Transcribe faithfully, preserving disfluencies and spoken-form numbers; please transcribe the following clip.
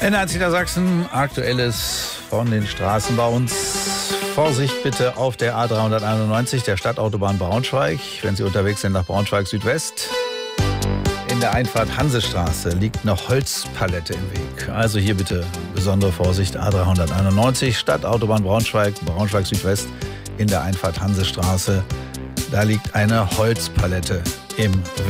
In Niedersachsen, Aktuelles von den Straßen bei uns. Vorsicht bitte auf der A dreihunderteinundneunzig, der Stadtautobahn Braunschweig, wenn Sie unterwegs sind nach Braunschweig Südwest. In der Einfahrt Hansestraße liegt eine Holzpalette im Weg. Also hier bitte besondere Vorsicht, A dreihunderteinundneunzig, Stadtautobahn Braunschweig, Braunschweig Südwest, in der Einfahrt Hansestraße. Da liegt eine Holzpalette im Weg.